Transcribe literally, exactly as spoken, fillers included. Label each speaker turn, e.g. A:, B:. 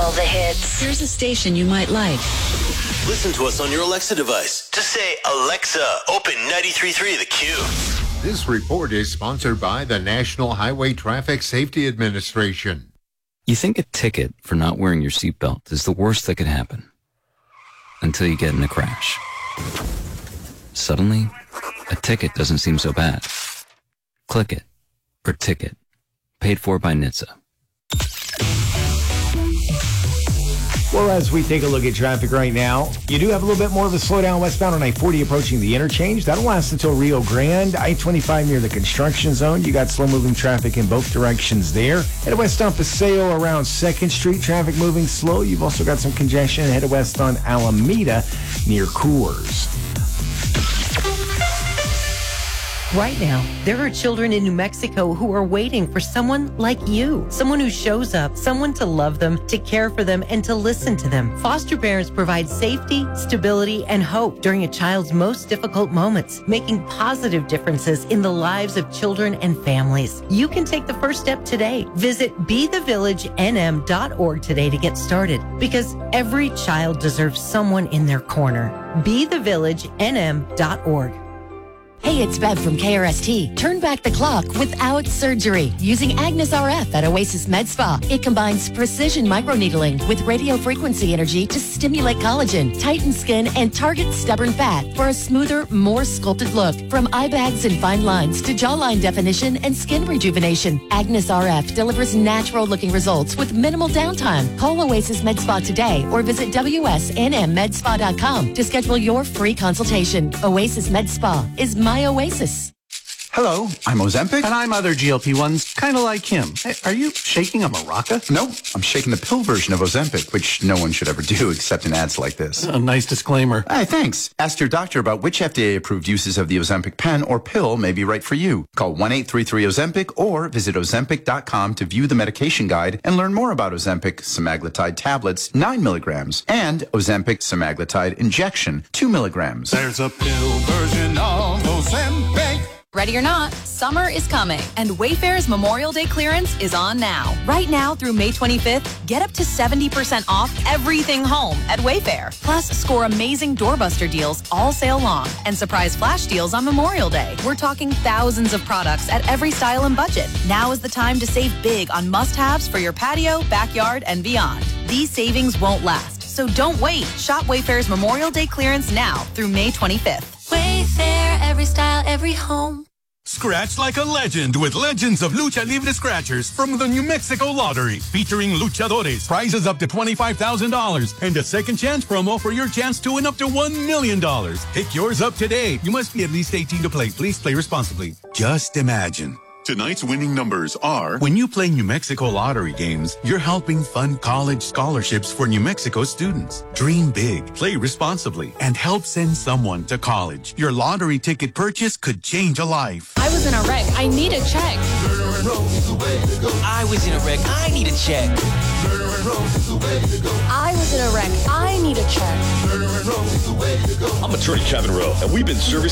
A: All the hits.
B: Here's a station you might like.
C: Listen to us on your Alexa device. Just say, Alexa, open ninety-three point three The Q.
D: This report is sponsored by the National Highway Traffic Safety Administration.
E: You think a ticket for not wearing your seatbelt is the worst that could happen. Until you get in a crash. Suddenly, a ticket doesn't seem so bad. Click it. Or ticket. Paid for by N H T S A.
F: Well, as we take a look at traffic right now, you do have a little bit more of a slowdown westbound on I forty approaching the interchange. That'll last until Rio Grande. I twenty-five near the construction zone. You got slow-moving traffic in both directions there. Head west on Paseo around second Street. Traffic moving slow. You've also got some congestion. Head west on Alameda near Coors.
G: Right now, there are children in New Mexico who are waiting for someone like you. Someone who shows up, someone to love them, to care for them, and to listen to them. Foster parents provide safety, stability, and hope during a child's most difficult moments, making positive differences in the lives of children and families. You can take the first step today. Visit be the village n m dot org today to get started, because every child deserves someone in their corner. be the village n m dot org.
H: Hey, it's Bev from K R S T. Turn back the clock without surgery using Agnes R F at Oasis Med Spa. It combines precision microneedling with radio frequency energy to stimulate collagen, tighten skin, and target stubborn fat for a smoother, more sculpted look. From eye bags and fine lines to jawline definition and skin rejuvenation, Agnes R F delivers natural-looking results with minimal downtime. Call Oasis Med Spa today or visit w s n m med spa dot com to schedule your free consultation. Oasis Med Spa is my oasis.
I: Hello, I'm Ozempic. And I'm other G L P ones, kind of like him. Hey, are you shaking a maraca?
J: No, I'm shaking the pill version of Ozempic, which no one should ever do except in ads like this.
I: A nice disclaimer.
J: Hey, thanks. Ask your doctor about which F D A-approved uses of the Ozempic pen or pill may be right for you. Call one eight three three Ozempic or visit ozempic dot com to view the medication guide and learn more about Ozempic semaglutide tablets, nine milligrams, and Ozempic semaglutide injection, two milligrams.
K: There's a pill version of Ozempic.
L: Ready or not, summer is coming, and Wayfair's Memorial Day clearance is on now. Right now through May twenty-fifth, get up to seventy percent off everything home at Wayfair. Plus, score amazing doorbuster deals all sale long and surprise flash deals on Memorial Day. We're talking thousands of products at every style and budget. Now is the time to save big on must-haves for your patio, backyard, and beyond. These savings won't last, so don't wait. Shop Wayfair's Memorial Day clearance now through May twenty-fifth.
M: Wayfair, every style, every home.
K: Scratch like a legend with Legends of Lucha Libre Scratchers from the New Mexico Lottery, featuring luchadores, prizes up to twenty-five thousand dollars, and a second chance promo for your chance to win up to one million dollars. Pick yours up today. You must be at least eighteen to play. Please play responsibly. Just imagine. Tonight's winning numbers are, when you play New Mexico Lottery games, you're helping fund college scholarships for New Mexico students. Dream big, play responsibly, and help send someone to college. Your lottery ticket purchase could change a life.
M: I was in a wreck. I need a check.
N: I was in a wreck. I need a check.
M: I was in a wreck. I need a check.
O: I'm attorney Kevin Rowe, and we've been servicing